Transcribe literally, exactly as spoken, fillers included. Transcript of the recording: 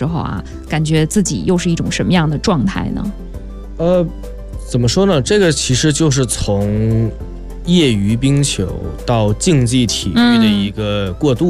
候啊，感觉自己又是一种什么样的状态呢？ 呃，怎么说呢？这个其实就是从业余冰球到竞技体育的一个过渡